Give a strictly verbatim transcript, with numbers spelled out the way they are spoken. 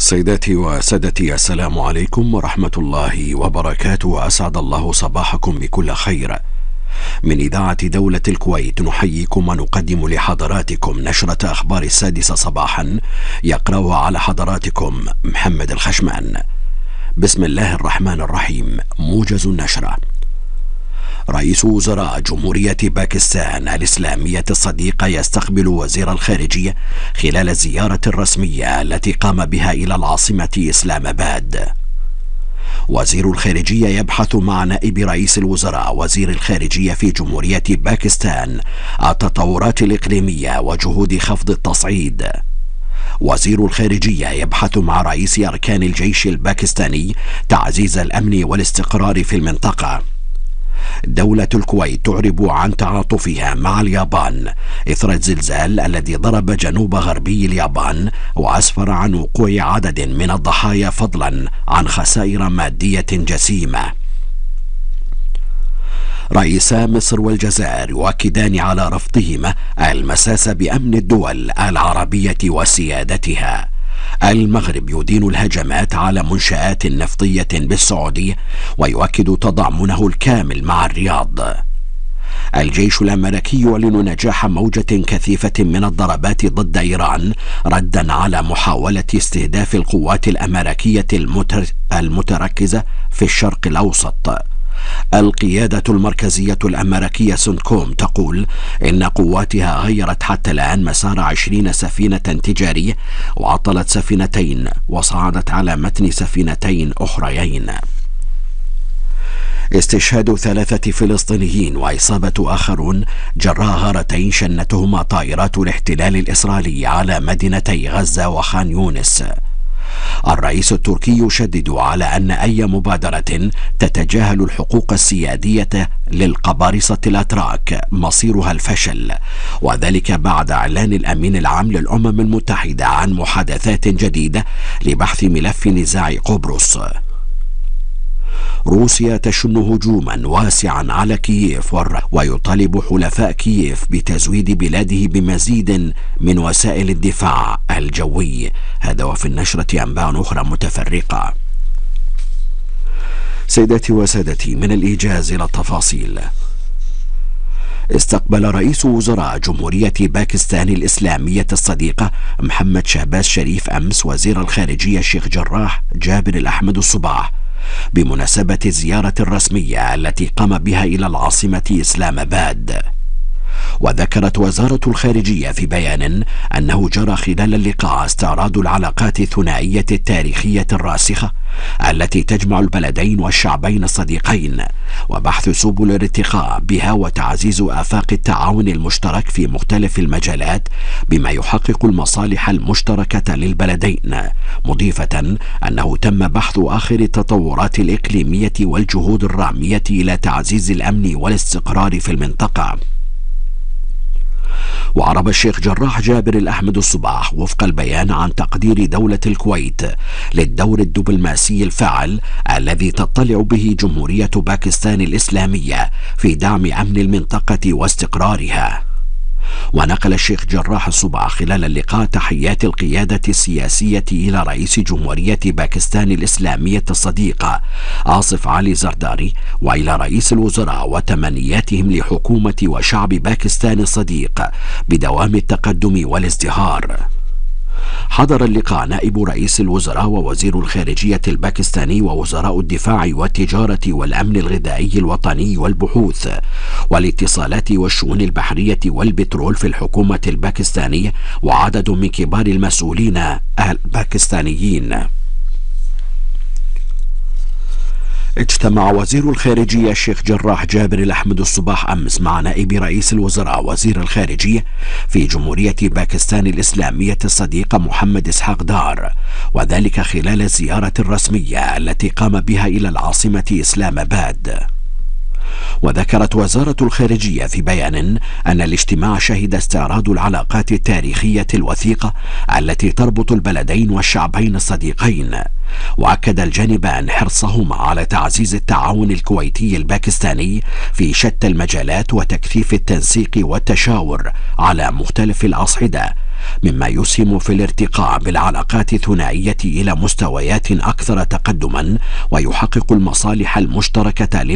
سيداتي وسادتي، السلام عليكم ورحمة الله وبركاته. أسعد الله صباحكم بكل خير. من إذاعة دولة الكويت نحييكم ونقدم لحضراتكم نشرة أخبار السادسة صباحا، يقرأها على حضراتكم محمد الخشمان. بسم الله الرحمن الرحيم. موجز النشرة. رئيس وزراء جمهورية باكستان الإسلامية الصديقة يستقبل وزير الخارجية خلال الزيارة الرسمية التي قام بها إلى العاصمة إسلام آباد. وزير الخارجية يبحث مع نائب رئيس الوزراء وزير الخارجية في جمهورية باكستان التطورات الإقليمية وجهود خفض التصعيد. وزير الخارجية يبحث مع رئيس أركان الجيش الباكستاني تعزيز الأمن والاستقرار في المنطقة. دولة الكويت تعرب عن تعاطفها مع اليابان إثر الزلزال الذي ضرب جنوب غربي اليابان وأسفر عن وقوع عدد من الضحايا فضلا عن خسائر مادية جسيمة. رئيسا مصر والجزائر يؤكدان على رفضهما المساس بأمن الدول العربية وسيادتها. المغرب يدين الهجمات على منشآت نفطية بالسعودية ويؤكد تضامنه الكامل مع الرياض. الجيش الأمريكي يعلن نجاح موجة كثيفة من الضربات ضد إيران ردا على محاولة استهداف القوات الأمريكية المتر... المتركزة في الشرق الأوسط. القيادة المركزية الأمريكية سنكوم تقول إن قواتها غيرت حتى الآن مسار عشرين سفينة تجارية وعطلت سفينتين وصعدت على متن سفينتين أخريين. استشهاد ثلاثة فلسطينيين وإصابة آخرون جراء غارتين شنتهما طائرات الاحتلال الإسرائيلي على مدينتي غزة وخان يونس. الرئيس التركي يشدد على أن أي مبادرة تتجاهل الحقوق السيادية للقبارصة الأتراك مصيرها الفشل، وذلك بعد إعلان الأمين العام للأمم المتحدة عن محادثات جديدة لبحث ملف نزاع قبرص. روسيا تشن هجوما واسعا على كييف ويطالب حلفاء كييف بتزويد بلاده بمزيد من وسائل الدفاع الجوي. هذا وفي النشرة أنباء أخرى متفرقة. سيداتي وسادتي، من الإيجاز إلى التفاصيل. استقبل رئيس وزراء جمهورية باكستان الإسلامية الصديقة محمد شهباز شريف أمس وزير الخارجية الشيخ جراح جابر الأحمد الصباح بمناسبة الزيارة الرسمية التي قام بها إلى العاصمة إسلام آباد. وذكرت وزارة الخارجية في بيان أنه جرى خلال اللقاء استعراض العلاقات الثنائية التاريخية الراسخة التي تجمع البلدين والشعبين الصديقين، وبحث سبل الارتقاء بها وتعزيز آفاق التعاون المشترك في مختلف المجالات بما يحقق المصالح المشتركة للبلدين، مضيفة أنه تم بحث آخر التطورات الإقليمية والجهود الرامية إلى تعزيز الأمن والاستقرار في المنطقة. وعرب الشيخ جراح جابر الأحمد الصباح وفق البيان عن تقدير دولة الكويت للدور الدبلوماسي الفاعل الذي تطلع به جمهورية باكستان الإسلامية في دعم أمن المنطقة واستقرارها. ونقل الشيخ جراح الصباح خلال اللقاء تحيات القيادة السياسية إلى رئيس جمهورية باكستان الإسلامية الصديقة آصف علي زرداري وإلى رئيس الوزراء وتمنياتهم لحكومة وشعب باكستان الصديق بدوام التقدم والازدهار. حضر اللقاء نائب رئيس الوزراء ووزير الخارجية الباكستاني ووزراء الدفاع والتجارة والأمن الغذائي الوطني والبحوث والاتصالات والشؤون البحرية والبترول في الحكومة الباكستانية وعدد من كبار المسؤولين الباكستانيين. اجتمع وزير الخارجية الشيخ جراح جابر الأحمد الصباح أمس مع نائب رئيس الوزراء وزير الخارجية في جمهورية باكستان الإسلامية الصديقة محمد إسحاق دار، وذلك خلال الزيارة الرسمية التي قام بها إلى العاصمة إسلام آباد. وذكرت وزارة الخارجية في بيان أن الاجتماع شهد استعراض العلاقات التاريخية الوثيقة التي تربط البلدين والشعبين الصديقين، وأكد الجانبان حرصهما على تعزيز التعاون الكويتي الباكستاني في شتى المجالات وتكثيف التنسيق والتشاور على مختلف الأصعدة، مما يسهم في الارتقاء بالعلاقات الثنائية إلى مستويات أكثر تقدما ويحقق المصالح المشتركة